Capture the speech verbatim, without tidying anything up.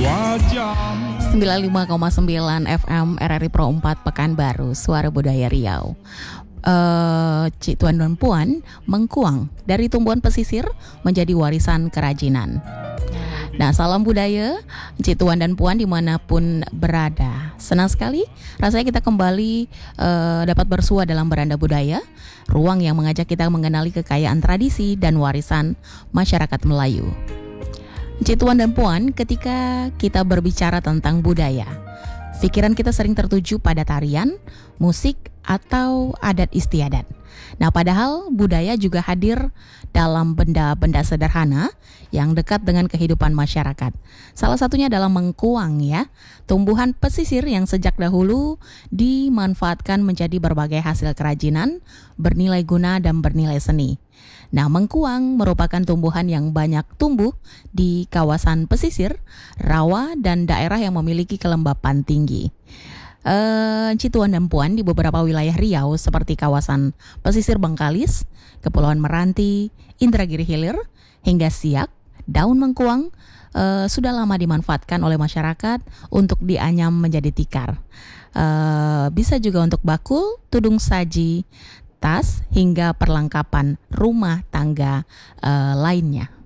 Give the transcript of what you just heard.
sembilan puluh lima koma sembilan F M R R I Pro empat Pekanbaru, Suara Budaya Riau. Uh, Cik Tuan dan Puan mengkuang dari tumbuhan pesisir menjadi warisan kerajinan. Nah, salam budaya Cik Tuan dan Puan dimanapun berada. Senang sekali rasanya kita kembali uh, dapat bersua dalam Beranda Budaya, ruang yang mengajak kita mengenali kekayaan tradisi dan warisan masyarakat Melayu. Cik Tuan dan Puan, ketika kita berbicara tentang budaya, pikiran kita sering tertuju pada tarian, musik, atau adat istiadat. Nah, padahal budaya juga hadir dalam benda-benda sederhana yang dekat dengan kehidupan masyarakat. Salah satunya adalah mengkuang, ya, tumbuhan pesisir yang sejak dahulu dimanfaatkan menjadi berbagai hasil kerajinan, bernilai guna dan bernilai seni. Nah, mengkuang merupakan tumbuhan yang banyak tumbuh di kawasan pesisir, rawa, dan daerah yang memiliki kelembapan tinggi. Uh, Cik Tuan dan Puan, di beberapa wilayah Riau seperti kawasan pesisir Bengkalis, Kepulauan Meranti, Indragiri Hilir, hingga Siak, daun mengkuang uh, sudah lama dimanfaatkan oleh masyarakat untuk dianyam menjadi tikar. Uh, bisa juga untuk bakul, tudung saji, tas, hingga perlengkapan rumah tangga uh, lainnya.